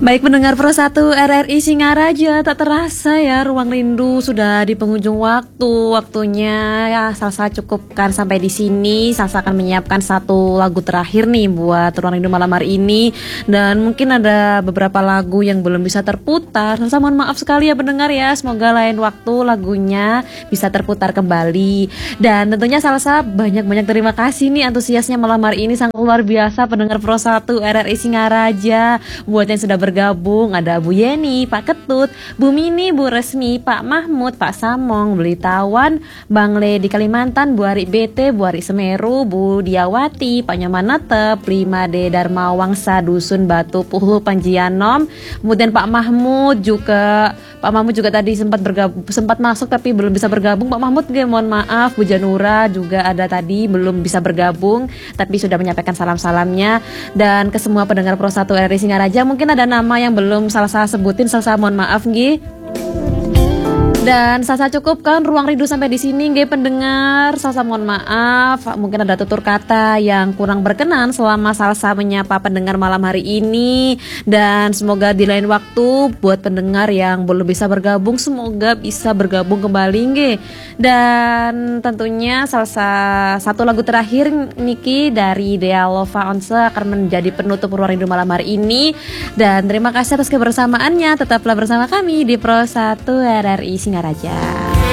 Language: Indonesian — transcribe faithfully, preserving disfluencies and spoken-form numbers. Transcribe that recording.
Baik pendengar Pro satu R R I Singaraja, tak terasa ya Ruang Rindu sudah di penghujung waktu. Waktunya ya Salsa cukupkan sampai di sini. Salsa akan menyiapkan satu lagu terakhir nih buat Ruang Rindu malam hari ini. Dan mungkin ada beberapa lagu yang belum bisa terputar. Salsa mohon maaf sekali ya pendengar ya. Semoga lain waktu lagunya bisa terputar kembali. Dan tentunya Salsa banyak-banyak terima kasih nih antusiasnya malam hari ini sangat luar biasa pendengar Pro satu R R I Singaraja. Buat yang sudah bergabung ada Bu Yeni, Pak Ketut, Bu Mini, Bu Resmi, Pak Mahmud, Pak Samong, Belitawan, Bang Le di Kalimantan, Bu Ari B T, Bu Ari Semeru, Bu Diawati, Pak Nyamanatep, lima D Dharma Wangsa, Dusun Batu Puhu, Panjianom, kemudian Pak Mahmud juga, Pak Mahmud juga tadi sempat bergabung, sempat masuk tapi belum bisa bergabung. Pak Mahmud, gue mohon maaf. Bu Janura juga ada tadi belum bisa bergabung tapi sudah menyampaikan salam-salamnya. Dan ke semua pendengar Pro satu R R I Singaraja, mungkin ada nama yang belum salah-salah sebutin, salah mohon maaf nggih. Dan Salsa cukupkan Ruang Rindu sampai di sini nggih pendengar. Salsa mohon maaf, mungkin ada tutur kata yang kurang berkenan selama Salsa menyapa pendengar malam hari ini. Dan semoga di lain waktu buat pendengar yang belum bisa bergabung, semoga bisa bergabung kembali nggih. Dan tentunya Salsa satu lagu terakhir Niki dari Dea Lova Once akan menjadi penutup Ruang Rindu malam hari ini. Dan terima kasih atas kebersamaannya. Tetaplah bersama kami di Pro satu R R I Singaraja.